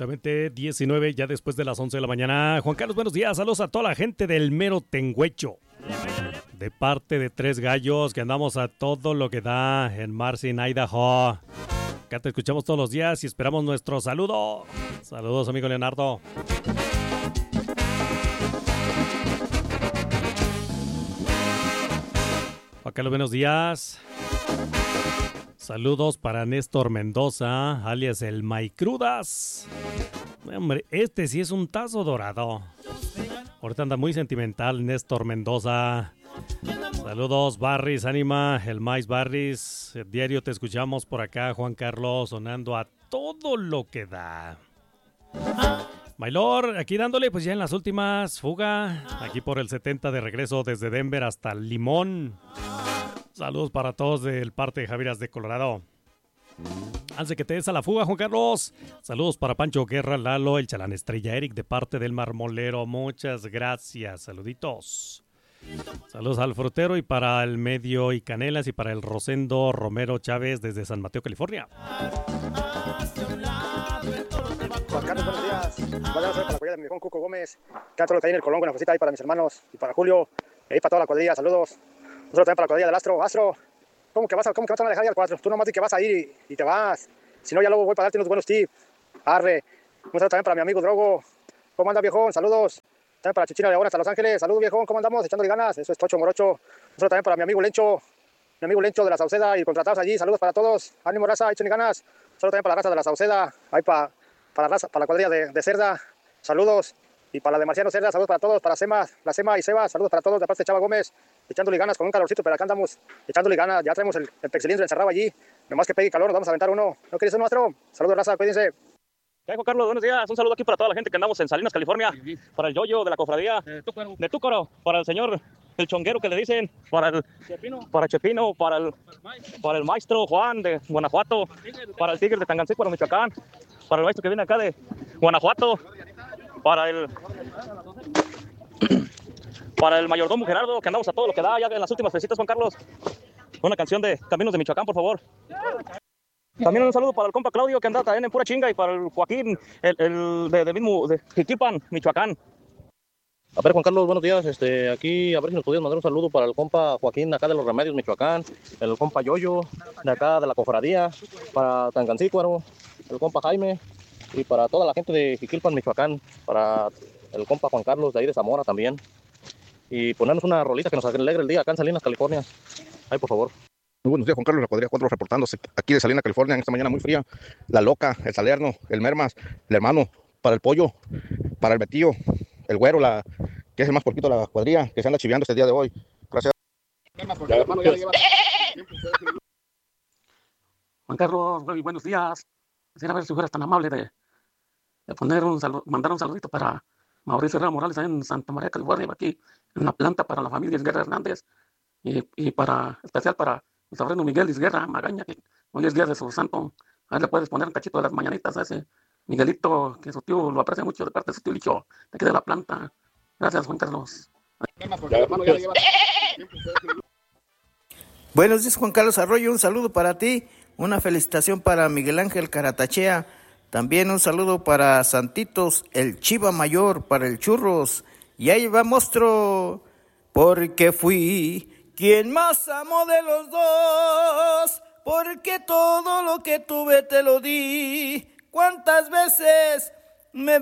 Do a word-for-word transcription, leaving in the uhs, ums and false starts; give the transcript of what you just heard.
Exactamente, diecinueve, ya después de las once de la mañana. Juan Carlos, buenos días. Saludos a toda la gente del mero Tengüecho. De parte de Tres Gallos, que andamos a todo lo que da en Marcin, Idaho. Acá te escuchamos todos los días y esperamos nuestro saludo. Saludos, amigo Leonardo. Juan Carlos, buenos días. Saludos para Néstor Mendoza, alias el Maicrudas. Hombre, este sí es un tazo dorado. Ahorita anda muy sentimental Néstor Mendoza. Saludos, Barris, ánima, el Mais Barris. Diario te escuchamos por acá, Juan Carlos, sonando a todo lo que da. Maylor, aquí dándole pues ya en las últimas, fuga. Aquí por el setenta de regreso desde Denver hasta Limón. Saludos para todos del parte de Javieras de Colorado. Antes de que te des a la fuga, Juan Carlos. Saludos para Pancho Guerra, Lalo, el Chalán Estrella Eric de parte del Marmolero. Muchas gracias. Saluditos. Saludos al Frutero y para el Medio y Canelas y para el Rosendo Romero Chávez desde San Mateo, California. Juan Carlos, buenos días. Buenas noches para la cuadrilla de mi viejón Cuco Gómez. Que todo lo que hay en el Colón, una cosita ahí para mis hermanos y para Julio. Y ahí para toda la cuadrilla, saludos. Nosotros también para la cuadrilla del Astro. Astro, ¿cómo que vas a, cómo que vas a dejar ir al cuatro? Tú nomás di que vas a ir y, y te vas. Si no, ya luego voy para darte unos buenos tips. Arre. Un saludo también para mi amigo Drogo. ¿Cómo anda, viejón? Saludos. También para Chichina de ahora hasta Los Ángeles. Saludos, viejón. ¿Cómo andamos? Echándole ganas. Eso es Tocho Morocho. Un saludo también para mi amigo Lencho. Mi amigo Lencho de la Sauceda y contratados allí. Saludos para todos. Ánimo, raza. Échenle ganas. Saludos también para la raza de la Sauceda. Ahí para, para, la, raza, para la cuadrilla de, de Cerda. Saludos. Y para la de Marciano Cerda, saludos para todos, para Sema, la Sema y Seba, saludos para todos, de parte de Chava Gómez, echándole ganas con un calorcito, pero acá andamos echándole ganas, ya traemos el, el pexilindro encerrado allí, nomás que pegue calor, nos vamos a aventar uno. ¿No quieres un nuestro? Saludos, raza, cuídense. ¿Qué Juan Carlos? Buenos días, un saludo aquí para toda la gente que andamos en Salinas, California, para el Yoyo de la cofradía de Túcaro, de Túcaro, para el señor, el chonguero que le dicen, para el Chepino, para Chepino, para el, para el maestro Juan de Guanajuato, para el Tigre de Tangancícuaro, Michoacán, para el maestro que viene acá de Guanajuato, para el para el mayordomo Gerardo, que andamos a todo lo que da ya en las últimas fesitas, Juan Carlos. Una canción de Caminos de Michoacán, por favor. También un saludo para el compa Claudio, que anda también en pura chinga, y para el Joaquín, el, el de, de mismo de Jiquipan, Michoacán. A ver, Juan Carlos, buenos días. Este, aquí, a ver si nos podías mandar un saludo para el compa Joaquín, acá de Los Remedios, Michoacán, el compa Yoyo, de acá de la cofradía, para Tangancícuaro, el compa Jaime, y para toda la gente de Jiquilpan, Michoacán, para el compa Juan Carlos de ahí de Zamora también. Y ponernos una rolita que nos alegre el día acá en Salinas, California. Ahí, por favor. Muy buenos días, Juan Carlos, la cuadrilla cuatro reportándose aquí de Salinas, California, en esta mañana muy fría. La Loca, el Salerno, el Mermas, el Hermano, para el Pollo, para el Betillo, el Güero, la, que es el más poquito de la cuadrilla, que se anda chiviando este día de hoy. Gracias. Juan Carlos, buenos días. Quisiera ver si fueras tan amable de, de poner un saludo, mandar un saludito para Mauricio Herrera Morales ahí en Santa María, California, aquí en una planta para la familia Isguerra Hernández, y, y para especial para mi sobrino Miguel Isguerra Magaña, que hoy es día de su santo. Ahí le puedes poner un cachito de las mañanitas a ese Miguelito, que su tío lo aprecia mucho de parte de su tío Licho, de aquí de la planta. Gracias, Juan Carlos. Buenos días, Juan Carlos Arroyo, un saludo para ti, una felicitación para Miguel Ángel Caratachea, también un saludo para Santitos, el Chiva Mayor, para el Churros, y ahí va Monstruo, porque fui quien más amó de los dos, porque todo lo que tuve te lo di, cuántas veces me